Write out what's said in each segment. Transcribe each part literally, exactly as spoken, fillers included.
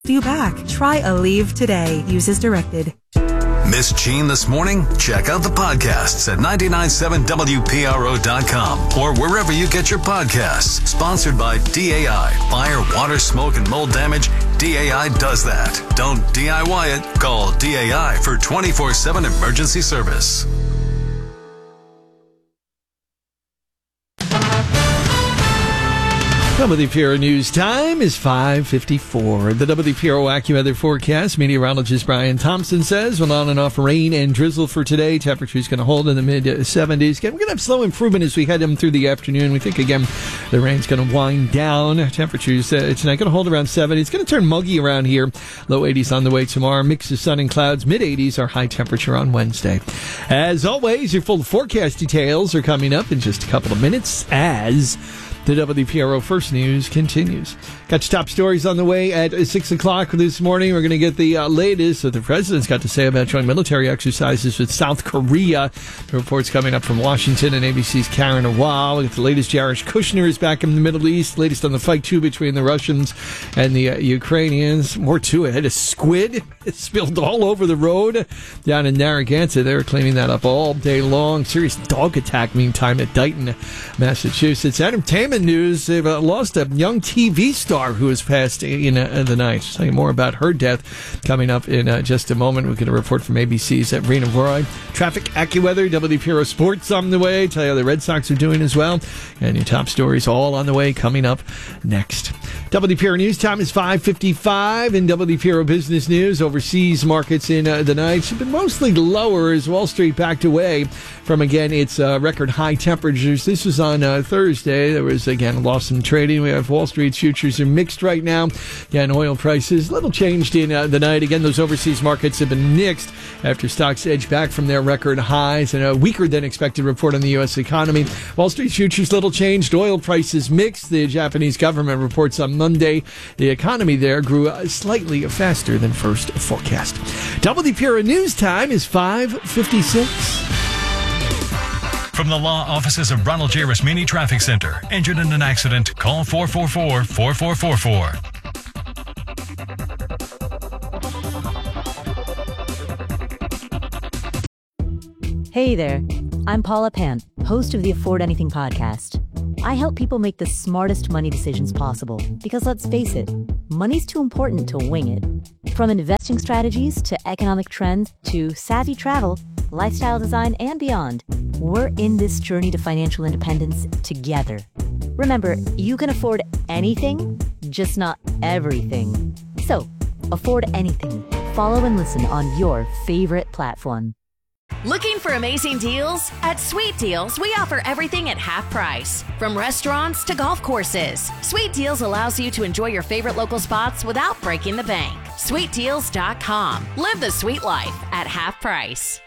you back. Try Aleve today. Use as directed. Miss Jean this morning? Check out the podcasts at nine nine seven W P R O dot com or wherever you get your podcasts. Sponsored by D A I. Fire, water, smoke, and mold damage. D A I does that. Don't D I Y it. Call D A I for twenty-four seven emergency service. W P R O News time is five fifty-four. The W P R O AccuWeather forecast, meteorologist Brian Thompson says, with on and off rain and drizzle for today. Temperature's going to hold in the mid seventies. Again, we're going to have slow improvement as we head in through the afternoon. We think, again, the rain's going to wind down. Temperatures uh, tonight going to hold around seventy. It's going to turn muggy around here. Low eighties on the way tomorrow. Mix of sun and clouds. Mid eighties, our high temperature on Wednesday. As always, your full forecast details are coming up in just a couple of minutes as the W P R O First News continues. Got your top stories on the way at six o'clock this morning. We're going to get the uh, latest that the president's got to say about joint military exercises with South Korea. The report's coming up from Washington and A B C's Karen Awal. We got the latest. Jared Kushner is back in the Middle East. Latest on the fight, too, between the Russians and the uh, Ukrainians. More to it. A squid spilled all over the road down in Narragansett. They were cleaning that up all day long. Serious dog attack, meantime, at Dighton, Massachusetts. Entertainment news, they've uh, lost a young T V star who has passed in uh, the night. I'll tell you more about her death coming up in uh, just a moment. We'll get a report from A B C's at Rena Roy. Traffic, AccuWeather, W P R O Sports on the way. Tell you how the Red Sox are doing as well. And your top stories all on the way coming up next. W P R O News time is five fifty-five. In W P R O Business News, overseas markets in uh, the night have been mostly lower as Wall Street backed away from, again, its uh, record high temperatures. This was on uh, Thursday. There was, again, a loss in trading. We have Wall Street futures are mixed right now. Again, oil prices a little changed in uh, the night. Again, those overseas markets have been mixed after stocks edged back from their record highs and a weaker than expected report on the U S economy. Wall Street futures little changed. Oil prices mixed. The Japanese government reports on Monday the economy there grew uh, slightly faster than first forecast. W P R O News time is five fifty-six. From the law offices of Ronald J. Rasmini Traffic Center. Injured in an accident? Call four four four, four four four four. Hey there, I'm Paula Pant, host of the Afford Anything podcast. I help people make the smartest money decisions possible because, let's face it, money's too important to wing it. From investing strategies to economic trends to savvy travel, lifestyle design, and beyond, we're in this journey to financial independence together. Remember, you can afford anything, just not everything. So, afford anything. Follow and listen on your favorite platform. Looking for amazing deals? At Sweet Deals, we offer everything at half price. From restaurants to golf courses, Sweet Deals allows you to enjoy your favorite local spots without breaking the bank. sweet deals dot com. Live the sweet life at half price.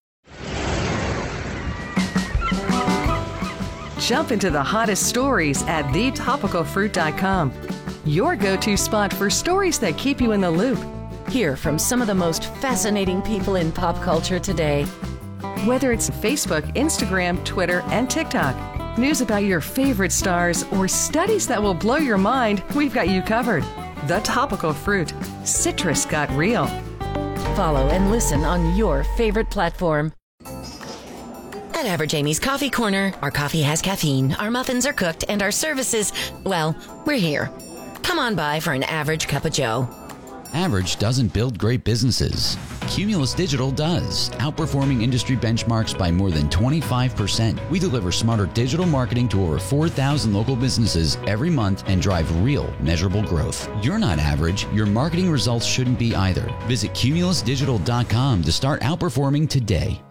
Jump into the hottest stories at the topical fruit dot com. Your go-to spot for stories that keep you in the loop. Hear from some of the most fascinating people in pop culture today. Whether it's Facebook, Instagram, Twitter, and TikTok, news about your favorite stars, or studies that will blow your mind, we've got you covered. The Topical Fruit. Citrus got real. Follow and listen on your favorite platform. At Average Amy's Coffee Corner, our coffee has caffeine, our muffins are cooked, and our services, well, we're here. Come on by for an average cup of joe. Average doesn't build great businesses. Cumulus Digital does, outperforming industry benchmarks by more than twenty-five percent. We deliver smarter digital marketing to over four thousand local businesses every month and drive real, measurable growth. You're not average. Your marketing results shouldn't be either. Visit cumulus digital dot com to start outperforming today.